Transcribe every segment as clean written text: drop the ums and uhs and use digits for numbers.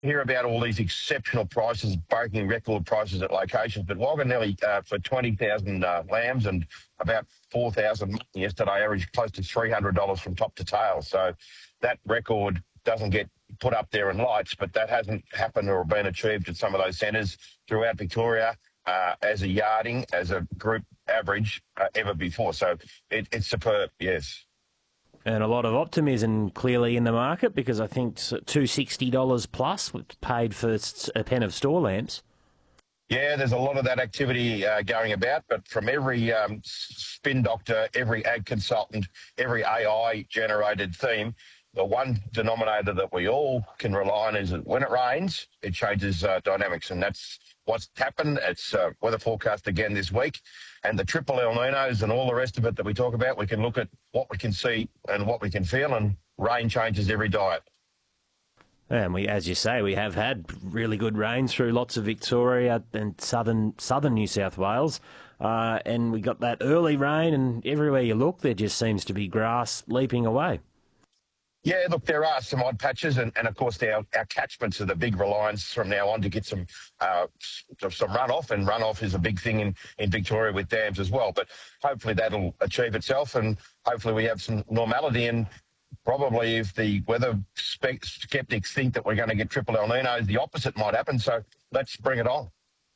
hear about all these exceptional prices, breaking record prices at locations, but Wanganelli for 20,000 lambs and about 4,000 yesterday averaged close to $300 from top to tail. So that record doesn't get put up there in lights, but that hasn't happened or been achieved at some of those centres throughout Victoria as a yarding, as a group average ever before. So it's superb, yes. And a lot of optimism clearly in the market, because I think $260 plus was paid for a pen of store lambs. Yeah, there's a lot of that activity going about, but from every spin doctor, every ag consultant, every AI-generated theme, the one denominator that we all can rely on is that when it rains, it changes dynamics, and that's what's happened. It's weather forecast again this week, and the triple El Ninos and all the rest of it that we talk about, we can look at what we can see and what we can feel, and rain changes every diet. And we, as you say, we have had really good rain through lots of Victoria and southern New South Wales, and we got that early rain, and everywhere you look, there just seems to be grass leaping away. Yeah, look, there are some odd patches, and of course our catchments are the big reliance from now on to get some runoff, and runoff is a big thing in Victoria with dams as well. But hopefully that'll achieve itself, and hopefully we have some normality. And probably if the weather skeptics think that we're going to get triple El Ninos, the opposite might happen. So let's bring it on.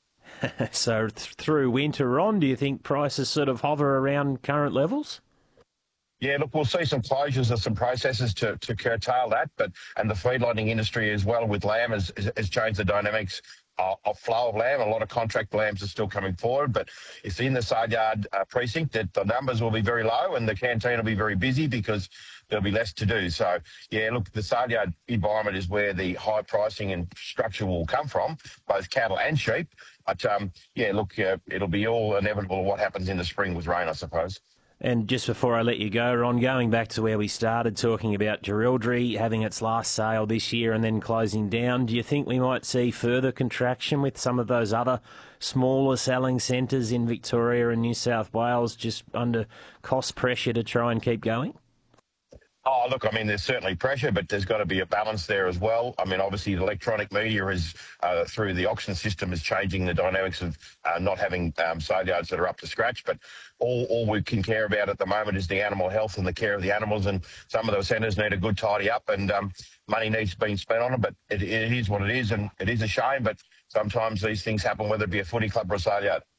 So through winter on, do you think prices sort of hover around current levels? Yeah, look, we'll see some closures of some processes to curtail that, and the feedlotting industry as well with lamb has changed the dynamics of flow of lamb. A lot of contract lambs are still coming forward, but it's in the sale yard precinct that the numbers will be very low and the canteen will be very busy because there'll be less to do. So, yeah, look, the sale yard environment is where the high pricing and structure will come from, both cattle and sheep. But, yeah, look, it'll be all inevitable what happens in the spring with rain, I suppose. And just before I let you go, Ron, going back to where we started talking about Jerilderie having its last sale this year and then closing down, do you think we might see further contraction with some of those other smaller selling centres in Victoria and New South Wales just under cost pressure to try and keep going? Oh, look, I mean, there's certainly pressure, but there's got to be a balance there as well. I mean, obviously, the electronic media is, through the auction system, is changing the dynamics of not having sale yards that are up to scratch. But all we can care about at the moment is the animal health and the care of the animals. And some of those centres need a good tidy up, and money needs to be spent on them. But it is what it is, and it is a shame. But sometimes these things happen, whether it be a footy club or a sale yard.